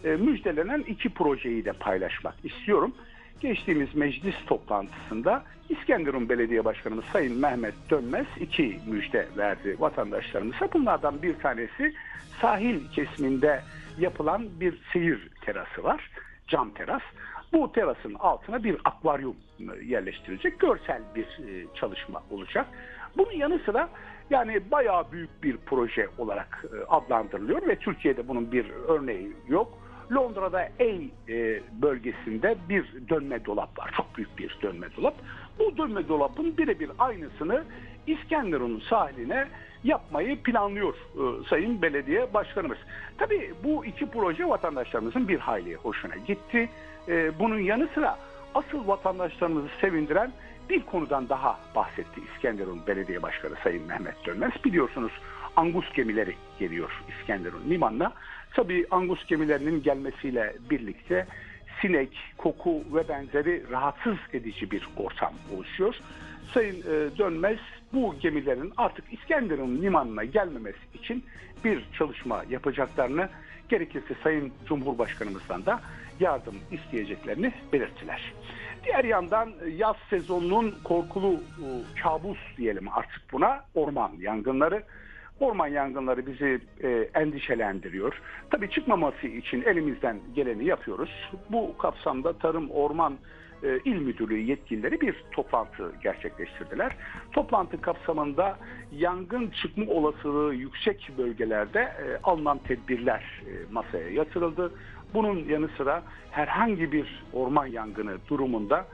müjdelenen iki projeyi de paylaşmak istiyorum. Geçtiğimiz meclis toplantısında İskenderun Belediye Başkanımız Sayın Mehmet Dönmez iki müjde verdi vatandaşlarımıza. Bunlardan bir tanesi sahil kesiminde yapılan bir seyir terası var, cam teras. Bu terasın altına bir akvaryum yerleştirilecek, görsel bir çalışma olacak. Bunun yanı sıra yani bayağı büyük bir proje olarak adlandırılıyor ve Türkiye'de bunun bir örneği yok. Londra'da Ey bölgesinde bir dönme dolap var. Çok büyük bir dönme dolap. Bu dönme dolabın birebir aynısını İskenderun sahiline yapmayı planlıyor Sayın Belediye Başkanımız. Tabii bu iki proje vatandaşlarımızın bir hayli hoşuna gitti. Bunun yanı sıra asıl vatandaşlarımızı sevindiren bir konudan daha bahsetti İskenderun Belediye Başkanı Sayın Mehmet Dönmez. Biliyorsunuz Angus gemileri geliyor İskenderun limanına. Tabii Angus gemilerinin gelmesiyle birlikte sinek, koku ve benzeri rahatsız edici bir ortam oluşuyor. Sayın Dönmez bu gemilerin artık İskenderun limanına gelmemesi için bir çalışma yapacaklarını, gerekirse Sayın Cumhurbaşkanımızdan da yardım isteyeceklerini belirttiler. Diğer yandan yaz sezonunun korkulu kabus diyelim artık buna, orman yangınları. Orman yangınları bizi endişelendiriyor. Tabii çıkmaması için elimizden geleni yapıyoruz. Bu kapsamda Tarım Orman İl Müdürlüğü yetkilileri bir toplantı gerçekleştirdiler. Toplantı kapsamında yangın çıkma olasılığı yüksek bölgelerde alınan tedbirler masaya yatırıldı. Bunun yanı sıra herhangi bir orman yangını durumunda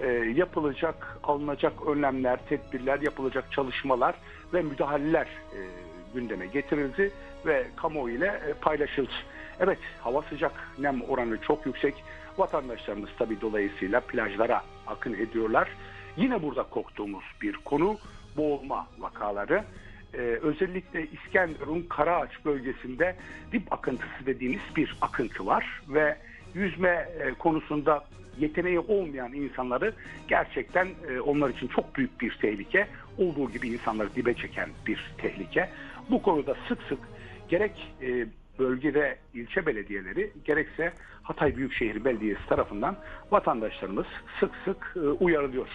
alınacak önlemler, tedbirler, yapılacak çalışmalar ve müdahaleler gündeme getirildi ve kamuoyu ile paylaşıldı. Evet, hava sıcak, nem oranı çok yüksek. Vatandaşlarımız tabii dolayısıyla plajlara akın ediyorlar. Yine burada korktuğumuz bir konu boğulma vakaları. Özellikle İskenderun Karaağaç bölgesinde dip akıntısı dediğimiz bir akıntı var ve yüzme konusunda yeteneği olmayan insanları gerçekten onlar için çok büyük bir tehlike, olduğu gibi insanları dibe çeken bir tehlike. Bu konuda sık sık gerek bölgede ilçe belediyeleri gerekse Hatay Büyükşehir Belediyesi tarafından vatandaşlarımız sık sık uyarılıyor.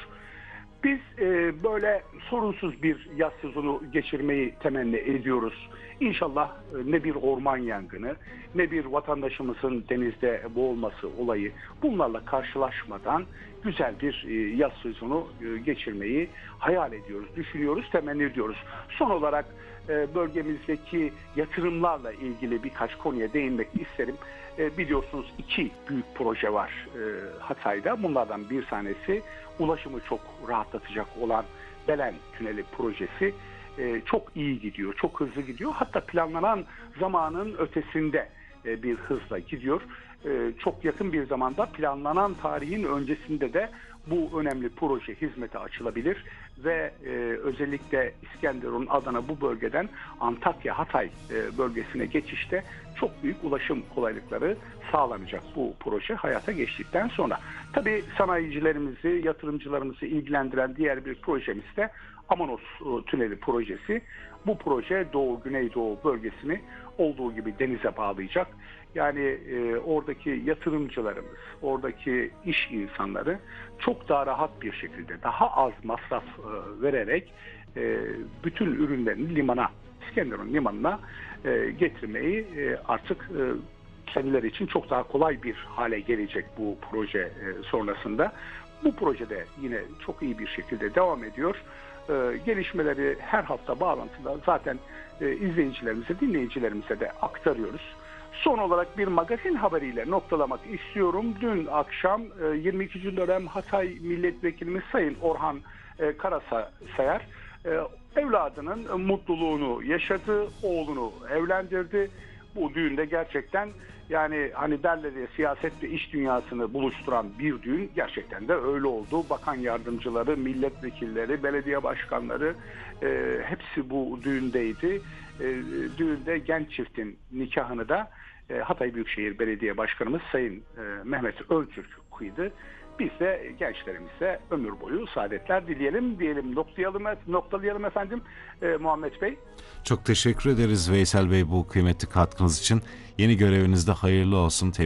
Biz böyle sorunsuz bir yaz sezonu geçirmeyi temenni ediyoruz. İnşallah ne bir orman yangını ne bir vatandaşımızın denizde boğulması olayı bunlarla karşılaşmadan güzel bir yaz sezonu geçirmeyi hayal ediyoruz, düşünüyoruz, temenni ediyoruz. Son olarak bölgemizdeki yatırımlarla ilgili birkaç konuya değinmek isterim. Biliyorsunuz iki büyük proje var Hatay'da. Bunlardan bir tanesi ulaşımı çok rahatlatacak olan Belen Tüneli projesi. Çok iyi gidiyor, çok hızlı gidiyor. Hatta planlanan zamanın ötesinde bir hızla gidiyor. Çok yakın bir zamanda planlanan tarihin öncesinde de bu önemli proje hizmete açılabilir ve özellikle İskenderun, Adana bu bölgeden Antakya, Hatay bölgesine geçişte çok büyük ulaşım kolaylıkları sağlanacak bu proje hayata geçtikten sonra. Tabii sanayicilerimizi, yatırımcılarımızı ilgilendiren diğer bir projemiz de Amanos Tüneli projesi. Bu proje Doğu, Güneydoğu bölgesini olduğu gibi denize bağlayacak. Yani oradaki yatırımcılarımız, oradaki iş insanları çok daha rahat bir şekilde, daha az masraf vererek bütün ürünlerini limana, İskenderun limanına getirmeyi artık kendileri için çok daha kolay bir hale gelecek bu proje sonrasında. Bu projede yine çok iyi bir şekilde devam ediyor. Gelişmeleri her hafta bağlantıda zaten izleyicilerimize, dinleyicilerimize de aktarıyoruz. Son olarak bir magazin haberiyle noktalamak istiyorum. Dün akşam 22. dönem Hatay Milletvekilimiz Sayın Orhan Karasayar evladının mutluluğunu yaşadı, oğlunu evlendirdi. Bu düğünde gerçekten yani hani derler ya siyaset ve iş dünyasını buluşturan bir düğün, gerçekten de öyle oldu. Bakan yardımcıları, milletvekilleri, belediye başkanları hepsi bu düğündeydi. Düğünde genç çiftin nikahını da Hatay Büyükşehir Belediye Başkanımız Sayın Mehmet Öltürk kıydı. Biz de gençlerimize ömür boyu saadetler diyelim, noktalayalım efendim Muhammed Bey. Çok teşekkür ederiz Veysel Bey bu kıymetli katkınız için. Yeni görevinizde hayırlı olsun.